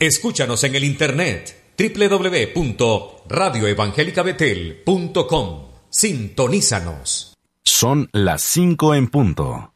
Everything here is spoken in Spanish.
Escúchanos en el internet www.radioevangelicabetel.com. Sintonízanos. Son las 5 en punto.